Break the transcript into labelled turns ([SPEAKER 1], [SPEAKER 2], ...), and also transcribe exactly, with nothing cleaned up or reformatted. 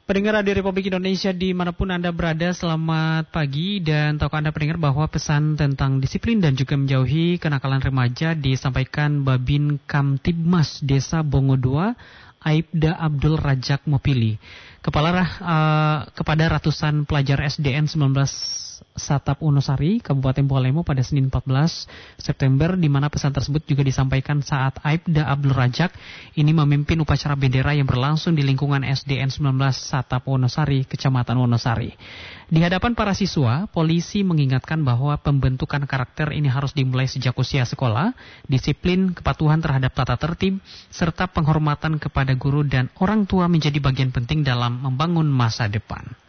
[SPEAKER 1] Pendengar Radio Republik Indonesia dimanapun Anda berada, selamat pagi. Dan tahukah Anda pendengar bahwa pesan tentang disiplin dan juga menjauhi kenakalan remaja disampaikan Babin Kamtibmas Desa Bongo dua, Aibda Abdul Rajak Mopili, Kepala uh, kepada ratusan pelajar S D N sembilan belas Satap Wonosari, Kabupaten Polemo pada Senin empat belas September, di mana pesan tersebut juga disampaikan saat Aibda Abdul Rajak ini memimpin upacara bendera yang berlangsung di lingkungan S D N sembilan belas Satap Wonosari, Kecamatan Wonosari. Di hadapan para siswa, polisi mengingatkan bahwa pembentukan karakter ini harus dimulai sejak usia sekolah, disiplin, kepatuhan terhadap tata tertib, serta penghormatan kepada guru dan orang tua menjadi bagian penting dalam membangun masa depan.